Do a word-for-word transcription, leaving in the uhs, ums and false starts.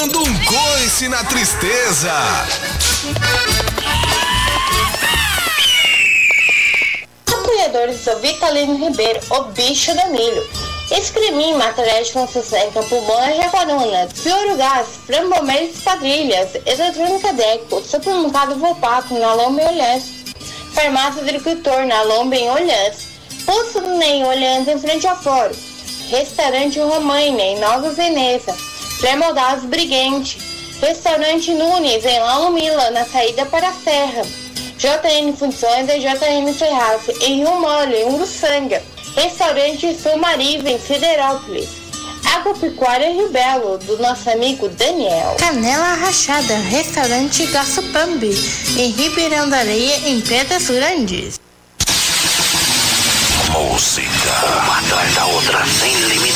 dando um coice na tristeza. Apoiadores do Vitalino Ribeiro, o bicho do milho. Escremin, materiais de construção em Campo Bom, Jaguaruna, Fioro Gás, Frambomeiro Esquadrilhas, Eletrônica Deco, Supermercado Volpato, na Lomba em Olhãs, Farmácia Agricultor, na Lomba em Olhãs, Poço do Ney, Olhãs, em frente ao Fórum, Restaurante Romaine, em Nova Veneza, Pré-Moldados Briguente, Restaurante Nunes, em Lalumila, na saída para a Serra, J N Funções e J N Ferraz, em Rio Mole, em Uruçanga, Restaurante Sulmariva, em Siderópolis, Agropecuária Rio Belo, do nosso amigo Daniel. Canela Rachada, Restaurante Garçupambi, em Ribeirão da Areia, em Pedras Grandes. Música, uma atrás da outra, sem limite.